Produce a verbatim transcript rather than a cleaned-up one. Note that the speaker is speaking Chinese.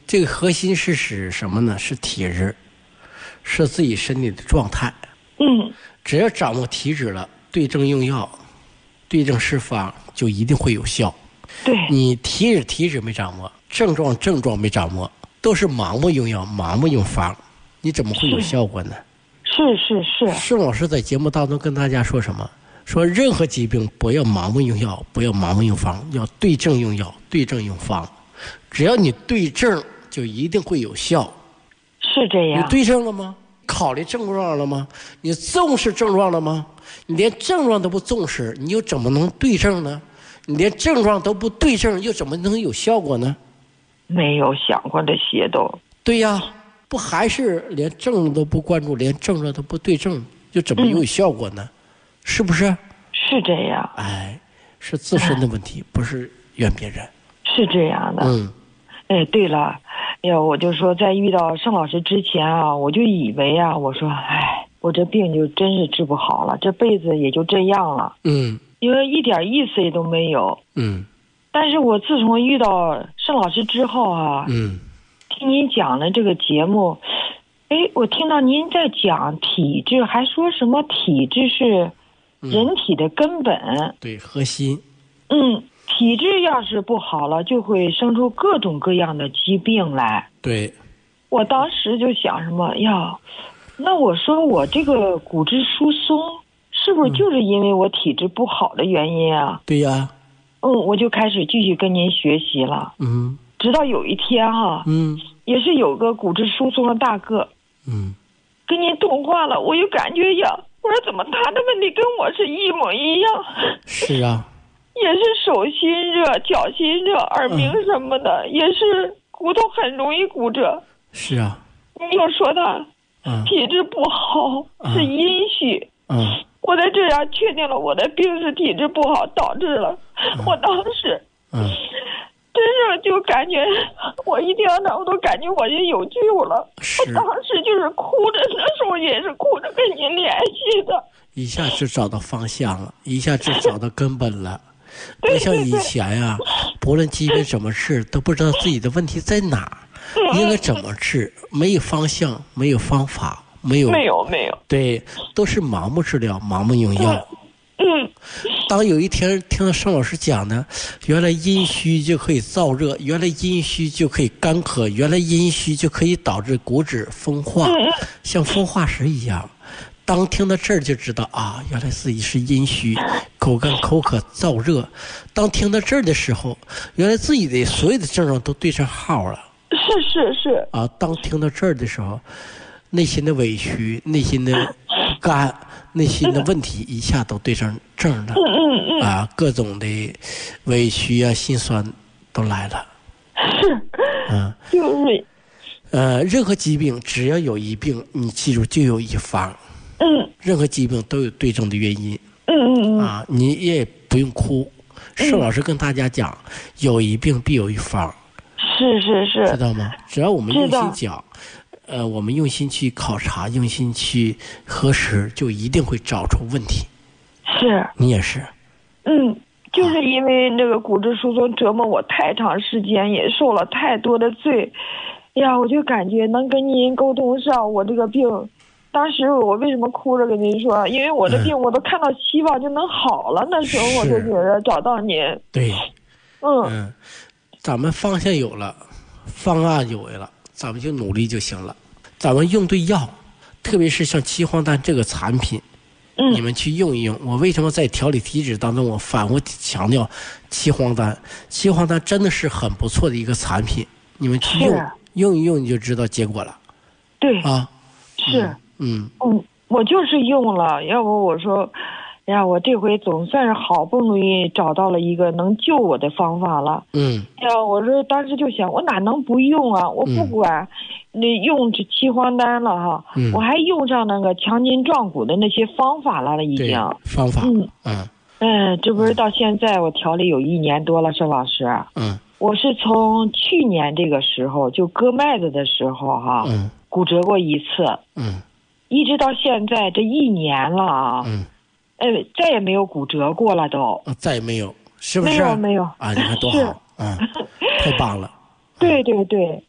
这个核心是指什么呢？是体质，是自己身体的状态。 嗯， 只要掌握体质了，对症用药，对症施方，就一定会有效。 对， 你体质体质没掌握，症状症状没掌握，都是盲目用药，盲目用方，你怎么会有效果呢？ 是是是。 盛老师在节目当中跟大家说什么？说任何疾病不要盲目用药，不要盲目用方，要对症用药，对症用方。只要你对症，就一定会有效。 是这样。 你对症了吗？考虑症状了吗？你重视症状了吗？你连症状都不重视，你又怎么能对症呢？你连症状都不对症，又怎么能有效果呢？ 没有想过这些都。 对呀，不还是连症状都不关注，连症状都不对症，又怎么有效果呢？嗯、是不是？ 是这样。 哎，是自身的问题，嗯、不是怨别人。 是这样的。 嗯。 哎，对了，哎呀，我就说在遇到盛老师之前啊，我就以为啊，我说，哎，我这病就真是治不好了，这辈子也就这样了。 嗯。 因为一点意思也都没有。 嗯。 但是我自从遇到盛老师之后啊， 嗯， 听您讲的这个节目，哎，我听到您在讲体质，还说什么体质是人体的根本。 嗯、对，核心。 嗯。体质要是不好了，就会生出各种各样的疾病来。 对， 我当时就想什么呀？那我说我这个骨质疏松，是不是就是因为我体质不好的原因啊？ 对呀。 嗯，我就开始继续跟您学习了。 嗯。 直到有一天哈、啊， 嗯， 也是有个骨质疏松的大哥， 嗯， 跟您通话了，我就感觉呀，我说怎么他的问题跟我是一模一样？ 是啊。 也是手心热、脚心热、耳鸣什么的，嗯、也是骨头很容易骨折。 是啊。 你又说他体质不好，嗯、是阴虚。 嗯。 我在这样确定了我的病是体质不好导致了。嗯、我当时， 嗯， 真是就感觉我一听到我都感觉我就有救了。我当时就是哭着，那时候也是哭着跟您联系的。 一下就找到方向了，一下就找到根本了。不像以前呀、啊，不论疾病怎么治，都不知道自己的问题在哪儿，应该怎么治，没有方向，没有方法，没有， 没有，没有， 对，都是盲目治疗，盲目用药。 嗯。 当有一天听到盛老师讲呢，原来阴虚就可以燥热，原来阴虚就可以干咳，原来阴虚就可以导致骨质风化，像风化石一样。当听到这儿就知道啊，原来自己是阴虚，口干口渴燥热。当听到这儿的时候，原来自己的所有的症状都对上号了。 是是是。 啊，当听到这儿的时候，内心的委屈、内心的不甘、内心的问题一下都对上症了。 嗯嗯嗯。 啊，各种的委屈啊、心酸都来了。 是。 嗯。 就是。 呃，任何疾病只要有一病，你记住就有一方。 嗯， 任何疾病都有对症的原因。 嗯嗯嗯。 啊，你也不用哭。盛老师跟大家讲，嗯、有一病必有一方。 是是是。 知道吗？只要我们用心讲，呃，我们用心去考察，用心去核实，就一定会找出问题。 是。 你也是。 嗯，就是因为那个骨质疏松折磨我太长时间，也受了太多的罪。哎呀，我就感觉能跟您沟通上，我这个病。当时我为什么哭着跟您说？因为我的病我都看到希望就能好了，嗯、那时候我就觉得找到您。 对， 嗯嗯，咱们方向有了，方案有了，咱们就努力就行了。咱们用对药，特别是像七黄丹这个产品， 嗯， 你们去用一用。我为什么在调理体质当中，我反复强调七黄丹？七黄丹真的是很不错的一个产品，你们去用用一用，你就知道结果了。 对啊， 是。 嗯嗯嗯，我就是用了，要不我说，哎呀，我这回总算是好不容易找到了一个能救我的方法了。 嗯， 哎呀，我说当时就想，我哪能不用啊？我不管那、嗯、用这七黄丹了哈，嗯、我还用上那个强筋壮骨的那些方法了了，已经方法。 嗯嗯嗯，这不是到现在我调理有一年多了，盛老师。 嗯， 我是从去年这个时候就割麦子的时候哈， 嗯， 骨折过一次。 嗯。 一直到现在这一年了啊， 嗯， 哎，再也没有骨折过了都， 啊、再也没有，是不是？ 没有没有啊，你看多好，嗯，太棒了。 对对对，